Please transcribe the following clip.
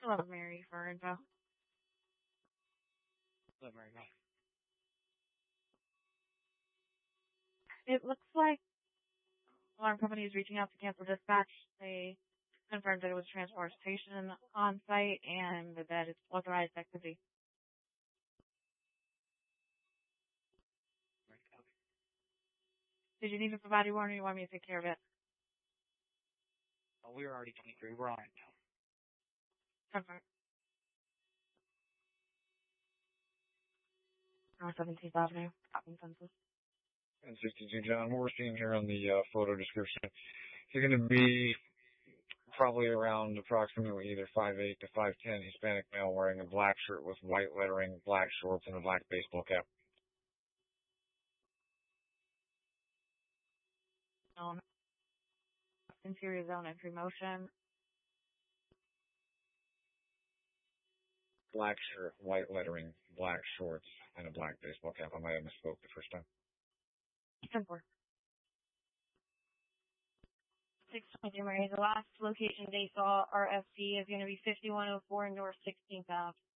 Hello, Mary, for info. Hello, Mary. It looks like alarm company is reaching out to cancel dispatch. They confirmed that it was transportation on site and that it's authorized activity. Did you need to provide a warning or you want me to take care of it? Oh, we were already 23. We're on it now. Confirm. North 17th Avenue, Cotton Census. And 62, John. What we're seeing here on the photo description, you're going to be probably around approximately either 5'8" to 5'10", Hispanic male wearing a black shirt with white lettering, black shorts, and a black baseball cap. Interior zone entry motion. Black shirt, white lettering, black shorts, and a black baseball cap. I might have misspoke the first time. 10-4. 620 Mary. The last location they saw RFC is going to be 5104 North 16th Ave.